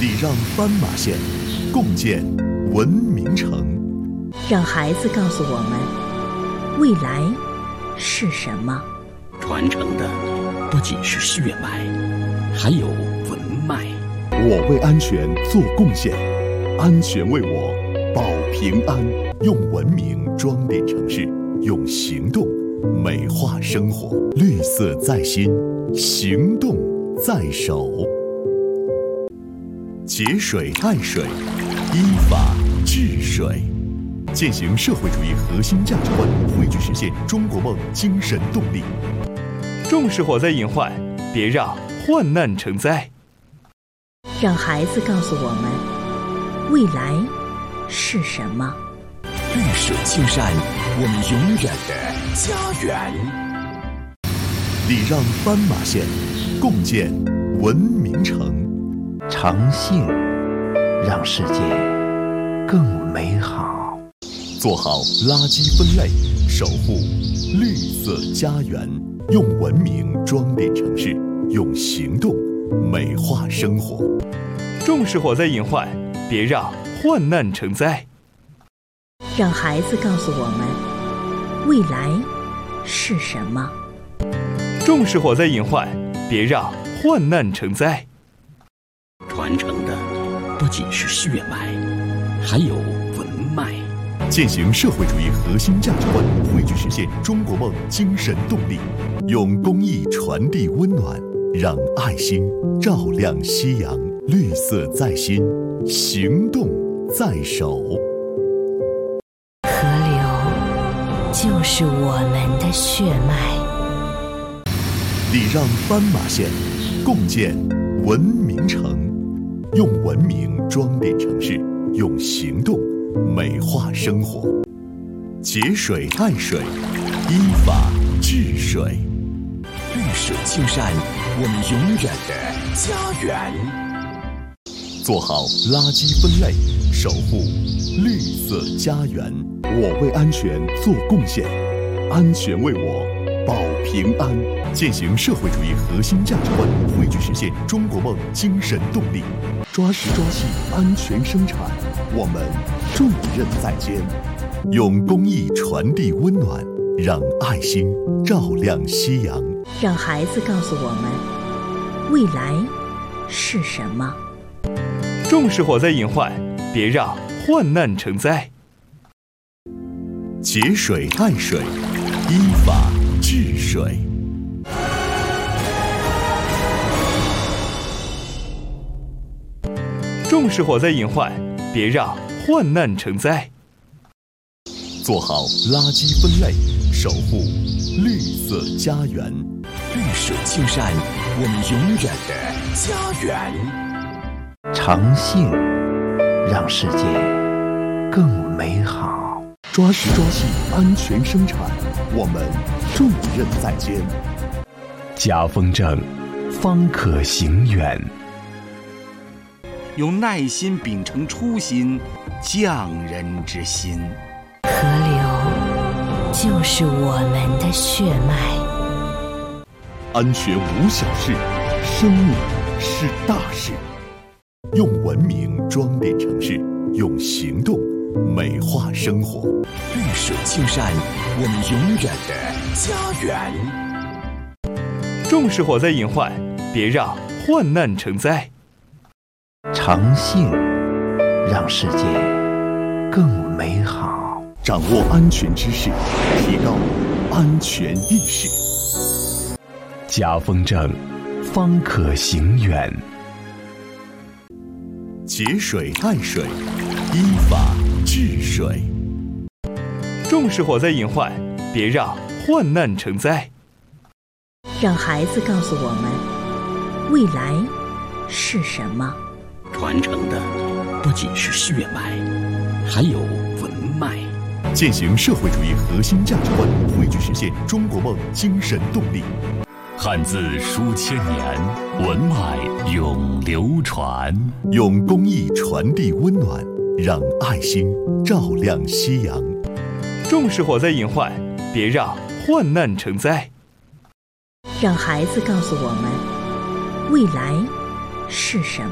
礼让斑马线，共建文明城。 让孩子告诉我们，未来是什么？ 传承的不仅是血脉，还有文脉。 我为安全做贡献，安全为我保平安。用文明装点城市，用行动美化生活。绿色在心，行动在手。节水爱水，依法治水，践行社会主义核心价值观，汇聚实现中国梦精神动力。 重视火灾隐患，别让患难成灾。 让孩子告诉我们，未来是什么？ 绿水青山，我们永远的家园。 礼让斑马线，共建文明城。 诚信让世界更美好。 做好垃圾分类，守护绿色家园。用文明装点城市，用行动美化生活。 重视火灾隐患，别让患难成灾。 让孩子告诉我们，未来是什么？ 重视火灾隐患，别让患难成灾。 传承的不仅是血脉，还有文脉。 践行社会主义核心价值观，汇聚实现中国梦精神动力。用公益传递温暖，让爱心照亮夕阳。绿色在心，行动在手。 河流就是我们的血脉。 礼让斑马线，共建文明城。用文明装点城市，用行动美化生活。节水爱水，依法治水。 绿水青山，我们永远的家园。 做好垃圾分类，守护绿色家园。我为安全做贡献，安全为我保平安。践行社会主义核心价值观，汇聚实现中国梦精神动力。抓实抓细，安全生产，我们重任在肩。用公益传递温暖，让爱心照亮夕阳。 让孩子告诉我们，未来是什么？ 重视火灾隐患，别让患难成灾。 节水爱水，依法治水。 重视火灾隐患，别让患难成灾。 做好垃圾分类，守护绿色家园。 绿水青山，我们永远的家园。 诚信让世界更美好。 抓实抓细，安全生产，我们重任在肩。 家风正，方可行远。 用耐心秉承初心，匠人之心。 河流就是我们的血脉。 安全无小事，生命是大事。用文明装点城市，用行动美化生活。 绿水青山，我们永远的家园。 重视火灾隐患，别让患难成灾。 诚信让世界更美好。 掌握安全知识，提高安全意识。 家风正，方可行远。 节水爱水，依法治水。 重视火灾隐患，别让患难成灾。 让孩子告诉我们，未来是什么？ 传承的不仅是血脉，还有文脉。 践行社会主义核心价值观，汇聚实现中国梦精神动力。 汉字书千年，文脉永流传。 用公益传递温暖，让爱心照亮夕阳。 重视火灾隐患，别让患难成灾。 让孩子告诉我们，未来是什么？